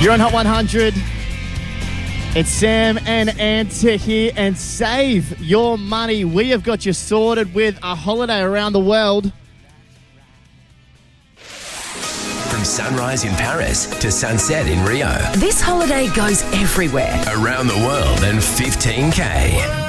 You're on Hot 100. It's Sam and Anta here, and save your money. We have got you sorted with a holiday around the world. From sunrise in Paris to sunset in Rio. This holiday goes everywhere. Around the world and 15K.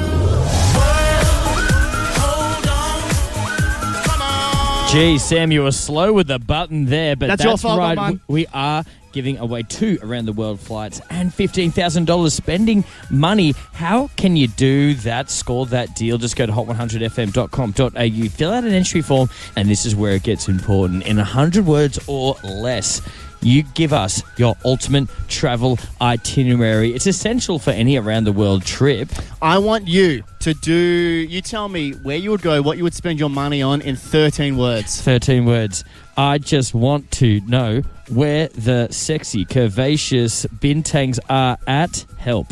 Gee, Sam, you were slow with the button there, but That's your fault, right. man. We are giving away 2 around-the-world flights and $15,000 spending money. How can you do that? Score that deal. Just go to hot100fm.com.au, fill out an entry form, and this is where it gets important. In 100 words or less, you give us your ultimate travel itinerary. It's essential for any around-the-world trip. I want you to you tell me where you would go, what you would spend your money on in 13 words. 13 words. I just want to know where the sexy, curvaceous bintangs are at. Help.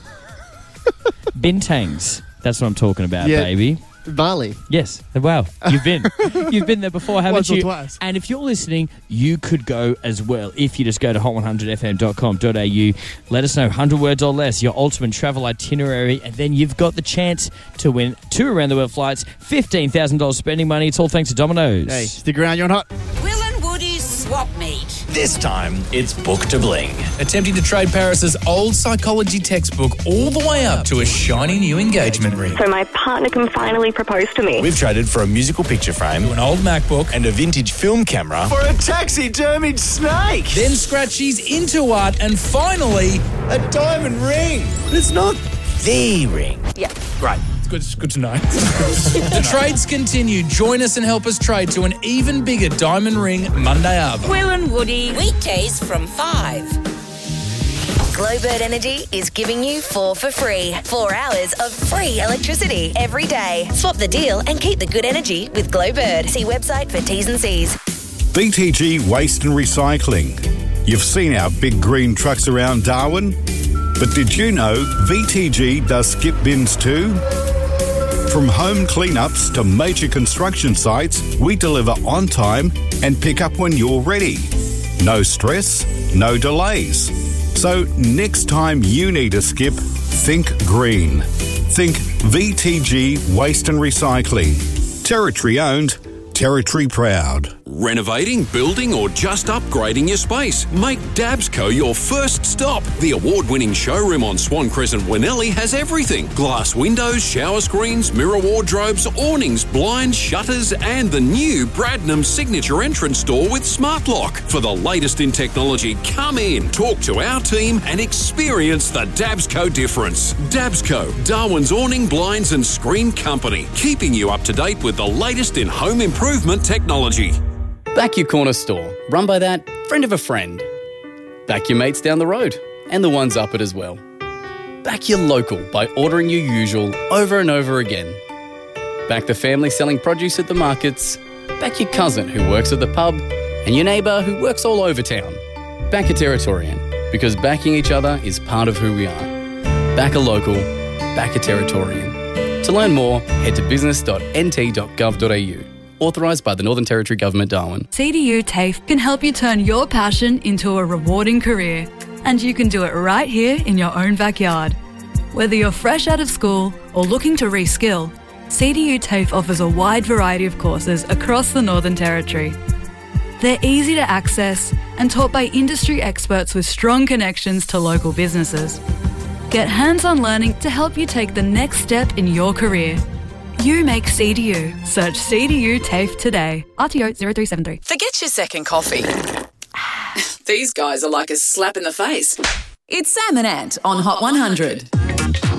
Bintangs. That's what I'm talking about, baby. Bali. Yes. Wow. You've been. You've been there before, haven't Once or you? twice. And if you're listening, you could go as well. If you just go to hot100fm.com.au, let us know 100 words or less, your ultimate travel itinerary, and then you've got the chance to win 2 around-the-world flights, $15,000 spending money. It's all thanks to Domino's. Hey, stick around. You're on Hot. Will and Woody's swap meet. This time, it's Book to Bling. Attempting to trade Paris's old psychology textbook all the way up to a shiny new engagement ring. So my partner can finally propose to me. We've traded for a musical picture frame, To an old MacBook. and a vintage film camera. For a taxidermied snake. Then Scratchy's into art, and finally, A diamond ring. But it's not the ring. Yeah. Great. it's good to know. The trades continue. Join us and help us trade to an even bigger diamond ring Monday Arvo. Will and Woody. Weekdays from 5. Glowbird Energy is giving you 4 for free. 4 hours of free electricity every day. Swap the deal and keep the good energy with Glowbird. See website for T's and C's. VTG Waste and Recycling. You've seen our big green trucks around Darwin, but did you know VTG does skip bins too? From home cleanups to major construction sites, we deliver on time and pick up when you're ready. No stress, no delays. So next time you need a skip, think green. Think VTG Waste and Recycling. Territory owned, territory proud. Renovating, building, or just upgrading your space? Make Dabsco your first stop. The award-winning showroom on Swan Crescent, Winnelli has everything. Glass windows, shower screens, mirror wardrobes, awnings, blinds, shutters, and the new Bradnam signature entrance door with smart lock. For the latest in technology, come in, talk to our team, and experience the Dabsco difference. Dabsco, Darwin's awning, blinds, and screen company, keeping you up to date with the latest in home improvement technology. Back your corner store, run by that friend of a friend. Back your mates down the road, and the ones up it as well. Back your local by ordering your usual over and over again. Back the family selling produce at the markets. Back your cousin who works at the pub, and your neighbour who works all over town. Back a Territorian, because backing each other is part of who we are. Back a local, back a Territorian. To learn more, head to business.nt.gov.au. Authorised by the Northern Territory Government, Darwin. CDU TAFE can help you turn your passion into a rewarding career. And you can do it right here in your own backyard. Whether you're fresh out of school or looking to reskill, CDU TAFE offers a wide variety of courses across the Northern Territory. They're easy to access and taught by industry experts with strong connections to local businesses. Get hands-on learning to help you take the next step in your career. You make CDU. Search CDU TAFE today. RTO 0373. Forget your second coffee. These guys are like a slap in the face. It's Sam and Ant on Hot 100.